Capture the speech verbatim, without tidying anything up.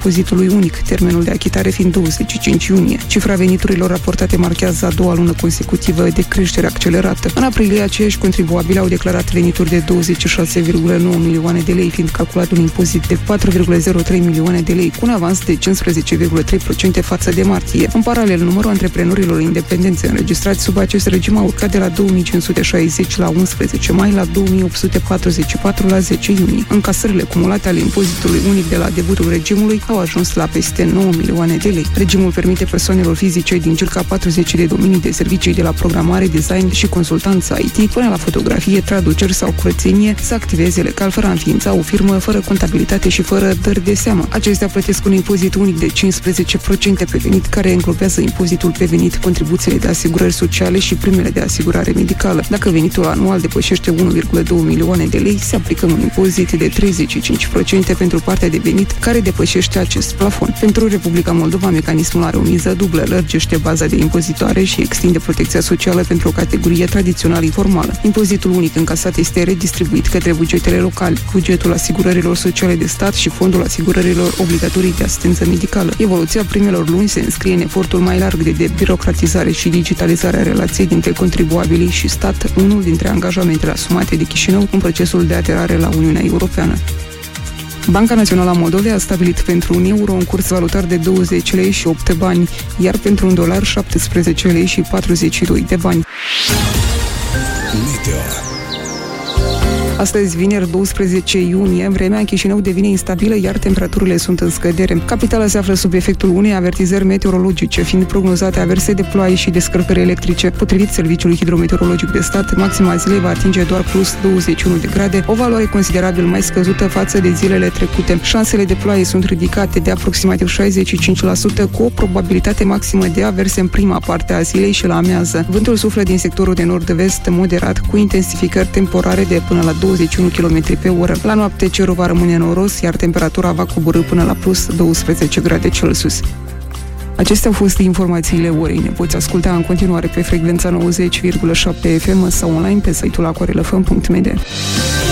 impozitului unic, termenul de achitare fiind douăzeci și cinci iunie. Cifra veniturilor raportate marchează a doua lună consecutivă de creștere accelerată. În aprilie, aceiași contribuabili au declarat venituri de douăzeci și șase virgulă nouă milioane de lei, fiind calculat un impozit de patru virgulă zero trei milioane de lei, cu un avans de cincisprezece virgulă trei la sută față de martie. În paralel, numărul antreprenorilor independenți înregistrați sub acest regim a urcat de la două mii cinci sute șaizeci la unsprezece mai la două mii opt sute patruzeci și patru la zece iunie. Încasările cumulate ale impozitului unic de la debutul regimului au ajuns la peste nouă milioane de lei. Regimul permite persoanelor fizice din circa patruzeci de domenii de servicii, de la programare, design și consultanță I T până la fotografie, traduceri sau curățenie, să activeze legal fără a înființa o firmă, fără contabilitate și fără dări de seamă. Acestea plătesc un impozit unic de cincisprezece la sută pe venit, care înglobează impozitul pe venit, contribuțiile de asigurări sociale și primele de asigurare medicală. Dacă venitul anual depășește unu virgulă doi milioane de lei, se aplică un impozit de treizeci și cinci la sută pentru partea de venit care depășește acest plafon. Pentru Republica Moldova, mecanismul are o miză dublă, lărgește baza de impozitare și extinde protecția socială pentru o categorie tradițional informală. Impozitul unic încasat este redistribuit către bugetele locale, bugetul asigurărilor sociale de stat și fondul asigurărilor obligatorii de asistență medicală. Evoluția primelor luni se înscrie în efortul mai larg de debirocratizare și digitalizare a relației dintre contribuabilii și stat, unul dintre angajamentele asumate de Chișinău în procesul de aderare la Uniunea Europeană. Banca Națională a Moldovei a stabilit pentru un euro un curs valutar de douăzeci lei și opt bani, iar pentru un dolar șaptesprezece lei și patruzeci și doi de bani. Meteo. Astăzi, vineri, douăsprezece iunie, vremea în Chișinău devine instabilă, iar temperaturile sunt în scădere. Capitala se află sub efectul unei avertizări meteorologice, fiind prognozate averse de ploaie și descărcări electrice. Potrivit Serviciului Hidrometeorologic de Stat, maxima zilei va atinge doar plus douăzeci și unu de grade, o valoare considerabil mai scăzută față de zilele trecute. Șansele de ploaie sunt ridicate de aproximativ șaizeci și cinci la sută, cu o probabilitate maximă de averse în prima parte a zilei și la amiază. Vântul suflă din sectorul de nord-vest moderat, cu intensificări temporare de până la douăzeci și unu kilometri pe oră. La noapte cerul va rămâne noros, iar temperatura va coborî până la plus douăsprezece grade Celsius. Acestea au fost informațiile orei. Ne poți asculta în continuare pe frecvența nouăzeci virgulă șapte F M sau online pe site-ul aquarelfm punct m d.